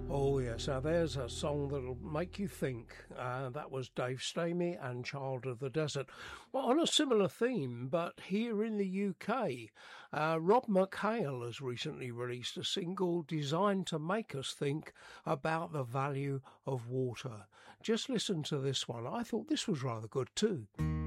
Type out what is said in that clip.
Oh yes, now there's a song that'll make you think. That was Dave Stamey and Child of the Desert. Well, on a similar theme, but here in the UK, Rob McHale has recently released a single designed to make us think about the value of water. Just listen to this one. I thought this was rather good too.